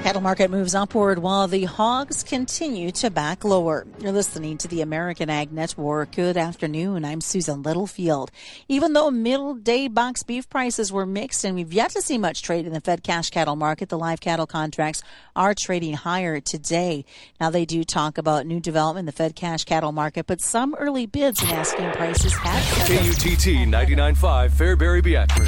Cattle market moves upward while the hogs continue to back lower. You're listening to the American Ag Network. Good afternoon. I'm Susan Littlefield. Even though middle day box beef prices were mixed and we've yet to see much trade in the fed cash cattle market, the live cattle contracts are trading higher today. Now they do talk about new development in the fed cash cattle market, but some early bids and asking prices have KUTT 99.5 Fairbury Beatrice.